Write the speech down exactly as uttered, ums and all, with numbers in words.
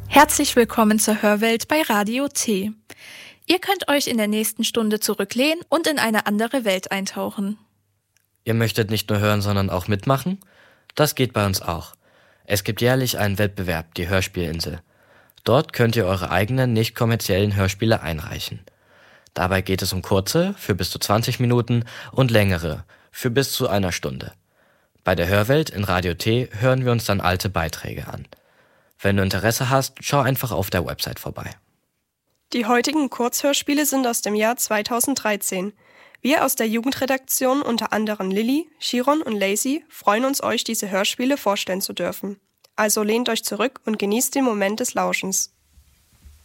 Herzlich willkommen zur Hörwelt bei Radio T. Ihr könnt euch in der nächsten Stunde zurücklehnen und in eine andere Welt eintauchen. Ihr möchtet nicht nur hören, sondern auch mitmachen? Das geht bei uns auch. Es gibt jährlich einen Wettbewerb, die Hörspielinsel. Dort könnt ihr eure eigenen nicht kommerziellen Hörspiele einreichen. Dabei geht es um kurze, für bis zu zwanzig Minuten, und längere, für bis zu einer Stunde. Bei der Hörwelt in Radio T hören wir uns dann alte Beiträge an. Wenn du Interesse hast, schau einfach auf der Website vorbei. Die heutigen Kurzhörspiele sind aus dem Jahr zweitausenddreizehn. Wir aus der Jugendredaktion, unter anderem Lilly, Chiron und Lacey, freuen uns, euch diese Hörspiele vorstellen zu dürfen. Also lehnt euch zurück und genießt den Moment des Lauschens.